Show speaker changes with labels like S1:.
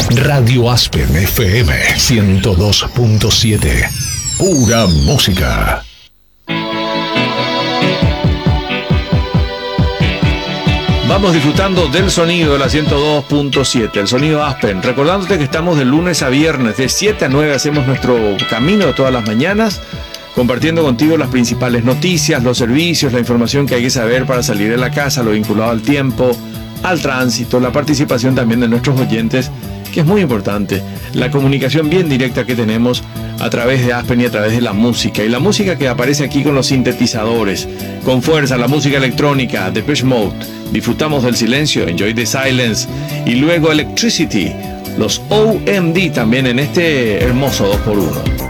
S1: Radio Aspen FM 102.7. Pura música.
S2: Vamos disfrutando del sonido de la 102.7, el sonido Aspen. Recordándote que estamos de lunes a viernes, de 7 a 9 hacemos nuestro camino de todas las mañanas, compartiendo contigo las principales noticias, los servicios, la información que hay que saber para salir de la casa, lo vinculado al tiempo, al tránsito, la participación también de nuestros oyentes, que es muy importante, la comunicación bien directa que tenemos a través de Aspen y a través de la música. Y la música que aparece aquí con los sintetizadores, con fuerza, la música electrónica, Depeche Mode. Disfrutamos del silencio, Enjoy the Silence. Y luego Electricity, los OMD también en este hermoso 2x1.